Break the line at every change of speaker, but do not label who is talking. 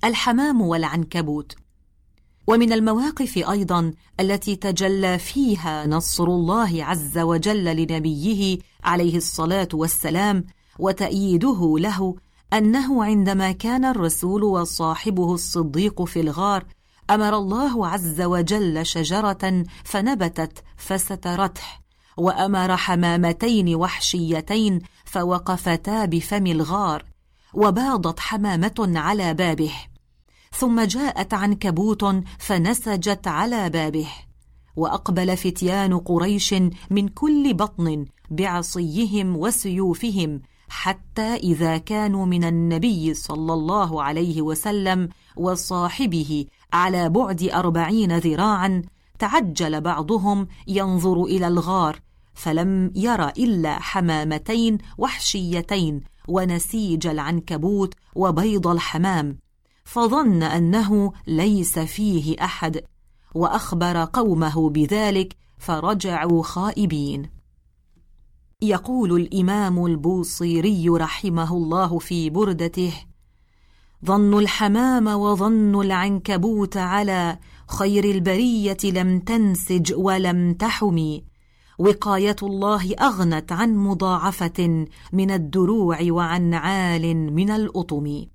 الحمام والعنكبوت. ومن المواقف أيضا التي تجلى فيها نصر الله عز وجل لنبيه عليه الصلاة والسلام وتأييده له أنه عندما كان الرسول وصاحبه الصديق في الغار أمر الله عز وجل شجرة فنبتت فسترته، وأمر حمامتين وحشيتين فوقفتا بفم الغار، وباضت حمامة على بابه، ثم جاءت عنكبوت فنسجت على بابه، وأقبل فتيان قريش من كل بطن بعصيهم وسيوفهم، حتى إذا كانوا من النبي صلى الله عليه وسلم وصاحبه على بعد 40 ذراعا، تعجل بعضهم ينظر إلى الغار، فلم ير إلا حمامتين وحشيتين ونسيج العنكبوت وبيض الحمام، فظن أنه ليس فيه أحد، وأخبر قومه بذلك فرجعوا خائبين. يقول الإمام البوصيري رحمه الله في بردته: ظن الحمام وظن العنكبوت على خير البرية لم تنسج ولم تحمي، وقاية الله أغنت عن مضاعفة من الدروع وعن عال من الأطم.